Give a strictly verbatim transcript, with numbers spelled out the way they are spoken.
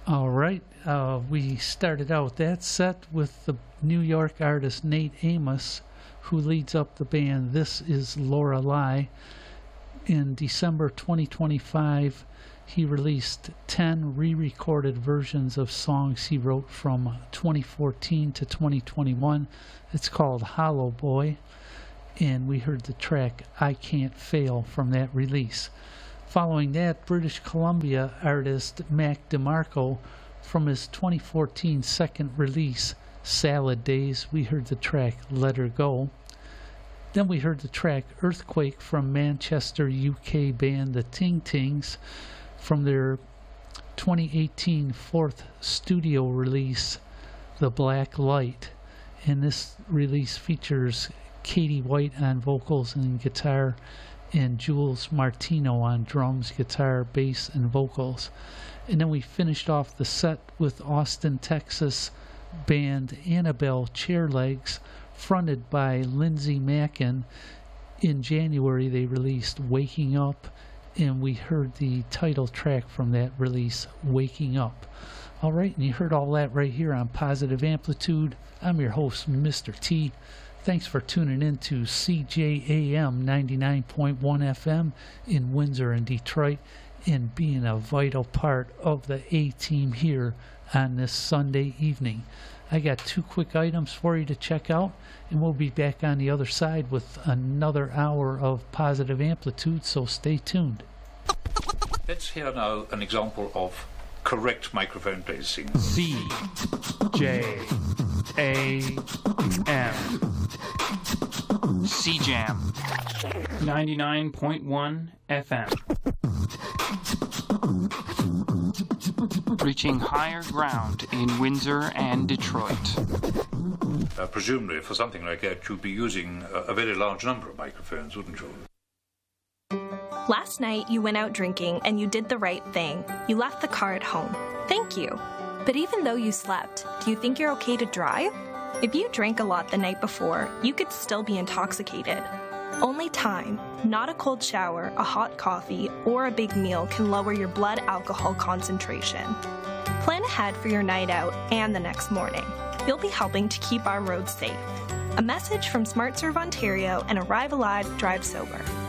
All right, uh, we started out that set with the New York artist Nate Amos, who leads up the band This Is Lorelei. In December twenty twenty-five, he released ten re-recorded versions of songs he wrote from twenty fourteen to twenty twenty-one. It's called Hollow Boy, and we heard the track I Can't Fail from that release. Following that, British Columbia artist Mac DeMarco, from his twenty fourteen second release, Salad Days, we heard the track Let Her Go. Then we heard the track Earthquake from Manchester, U K band The Ting Tings from their twenty eighteen fourth studio release, The Black Light. And this release features Katie White on vocals and guitar, and Jules Martino on drums, guitar, bass, and vocals. And then we finished off the set with Austin, Texas band Annabelle Chairlegs, fronted by Lindsay Mackin. In January they released Waking Up, and we heard the title track from that release, Waking Up. Alright, and you heard all that right here on Positive Amplitude. I'm your host, Mister T. Thanks for tuning in to C J A M ninety-nine point one F M in Windsor and Detroit, and being a vital part of the A-Team here on this Sunday evening. I got two quick items for you to check out, and we'll be back on the other side with another hour of Positive Amplitude, so stay tuned. Let's hear now an example of correct microphone placing. C J A M C Jam ninety-nine point one F M. Reaching higher ground in Windsor and Detroit. Uh, presumably, for something like that, you'd be using a, a very large number of microphones, wouldn't you? Last night, you went out drinking and you did the right thing. You left the car at home. Thank you. But even though you slept, do you think you're okay to drive? If you drank a lot the night before, you could still be intoxicated. Only time, not a cold shower, a hot coffee, or a big meal can lower your blood alcohol concentration. Plan ahead for your night out and the next morning. You'll be helping to keep our roads safe. A message from SmartServe Ontario and Arrive Alive, Drive Sober.